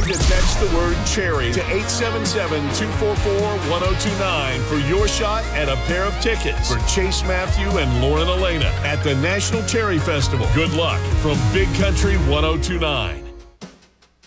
to text the word cherry to 877-244-1029 for your shot at a pair of tickets for Chase Matthew and Lauren Elena at the National Cherry Festival. Good luck from Big Country 1029.